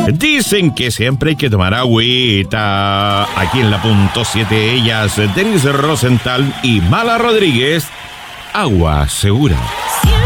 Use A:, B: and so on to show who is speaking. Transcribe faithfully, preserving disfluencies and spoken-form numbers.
A: Dicen que siempre hay que tomar agüita. Aquí en la punto siete, ellas, Denise Rosenthal y Mala Rodríguez, agua segura.